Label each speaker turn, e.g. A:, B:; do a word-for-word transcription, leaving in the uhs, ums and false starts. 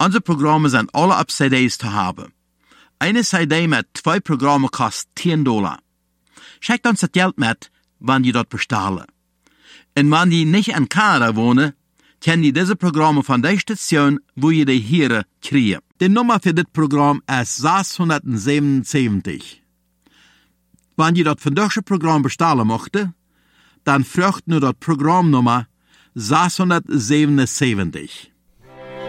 A: Unsere Programme sind alle auf C Ds zu haben. Eine C D mit zwei Programmen kostet zehn Dollar. Schickt uns das Geld mit, wenn ihr dort bestellen. Und wenn ihr nicht in Kanada wohnen, können ihr diese Programme von der Station, wo ihr die hier kriegen. Die Nummer für das Programm ist sechshundertsiebenundsiebzig. Wenn ihr das von diesem Programm bestellen möchtet, dann fragt nur das Programmnummer sechshundertsiebenundsiebzig.